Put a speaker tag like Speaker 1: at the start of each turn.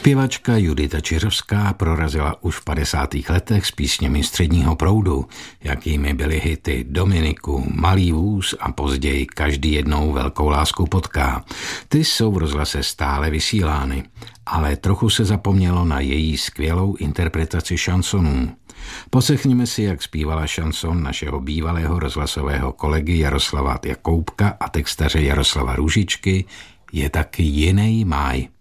Speaker 1: Zpěvačka Judita Čiřovská prorazila už v 50. letech s písněmi středního proudu, jakými byly hity Dominiku, Malý vůz a později Každý jednou velkou lásku potká. Ty jsou v rozhlase stále vysílány, ale trochu se zapomnělo na její skvělou interpretaci šansonů. Poslechněme si, jak zpívala šanson našeho bývalého rozhlasového kolegy Jaroslava Jakoubka a textaře Jaroslava Růžičky Je taky jinej máj.